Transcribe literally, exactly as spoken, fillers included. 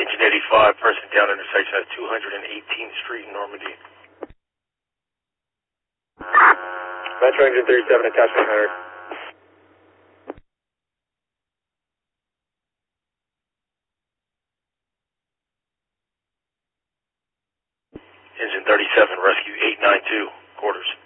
Engine eighty-five, person down intersection at two hundred eighteenth Street in Normandy. Metro Engine thirty-seven, attachment one hundred. Engine thirty-seven, rescue eight nine two, quarters.